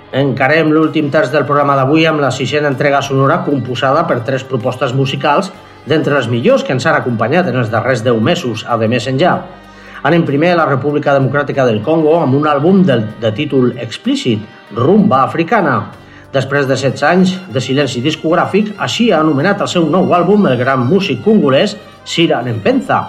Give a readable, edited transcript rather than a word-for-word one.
Encarem l'últim terç del programa d'avui amb la 6a entrega sonora composada per 3 propostes musicals d'entre les millors que ens han acompanyat en els darrers 10 mesos a The Messenger. Anem primer a la República Democràtica del Congo amb un àlbum de títol explícit, Rumba Africana. Després de 16 anys de silenci discogràfic, així ha anomenat el seu nou àlbum el gran músic congolès Sira Nempenza.